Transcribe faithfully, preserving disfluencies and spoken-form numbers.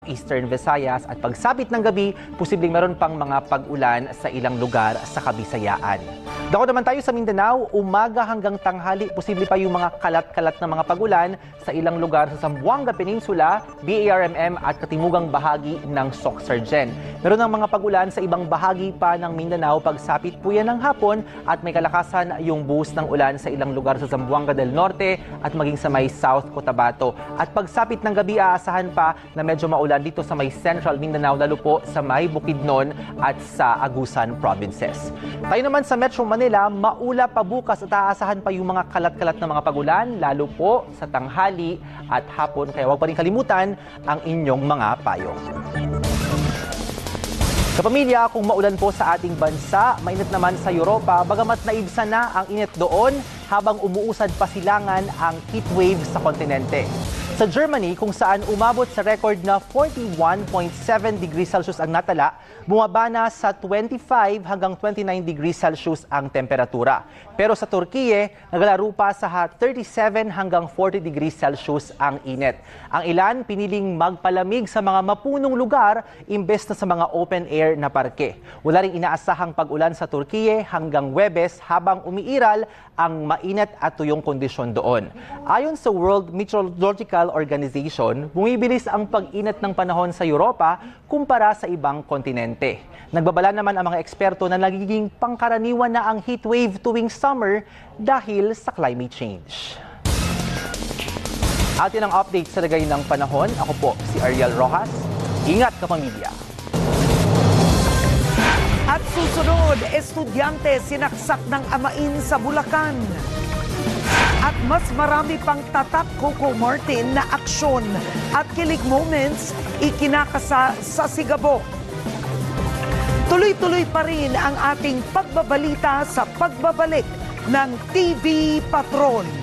Eastern Visayas at pagsapit ng gabi, posibleng meron pang mga pag-ulan sa ilang lugar sa Kabisayaan. Dako naman tayo sa Mindanao, umaga hanggang tanghali, posible pa yung mga kalat-kalat na mga pag-ulan sa ilang lugar sa Zamboanga Peninsula, B A R M M at katimugang bahagi ng Soc-Sargen. Meron ng mga pag-ulan sa ibang bahagi pa ng Mindanao, pagsapit po yan ng hapon at may kalakasan yung buhos ng ulan sa ilang lugar sa Zamboanga del Norte at maging sa may South Cotabato. At pagsapit ng gabi, aasahan pa na medyo maulan dito sa may Central Mindanao, lalo po sa may Bukidnon at sa Agusan provinces. Tayo naman sa Metro Manila, maula pa bukas at aasahan pa yung mga kalat-kalat na mga pagulan, lalo po sa tanghali at hapon. Kaya huwag pa rin kalimutan ang inyong mga payong. Sa pamilya, kung maulan po sa ating bansa, mainit naman sa Europa, bagamat naibsan na ang init doon habang umuusad pa silangan ang heat wave sa kontinente. Sa Germany, kung saan umabot sa record na forty-one point seven degrees Celsius ang natala, bumaba na sa twenty-five hanggang twenty-nine degrees Celsius ang temperatura. Pero sa Turkiye, naglalaro pa sa thirty-seven hanggang forty degrees Celsius ang init. Ang ilan piniling magpalamig sa mga mapunong lugar imbes na sa mga open-air na parke. Wala ring inaasahang pag-ulan sa Turkiye hanggang Huwebes habang umiiral ang mainit at tuyong kondisyon doon. Ayon sa World Meteorological Organization, bumibilis ang pag-init ng panahon sa Europa kumpara sa ibang kontinente. Nagbabala naman ang mga eksperto na nagiging pangkaraniwan na ang heat wave tuwing summer dahil sa climate change. Atin ang update sa lagay ng panahon. Ako po si Ariel Rojas. Ingat kapamilya! At susunod, estudyante sinaksak ng amain sa Bulacan. At mas marami pang tatak Coco Martin na aksyon at kilig moments ikinakasa sa Sigabo. Tuloy-tuloy pa rin ang ating pagbabalita sa pagbabalik ng T V Patrol.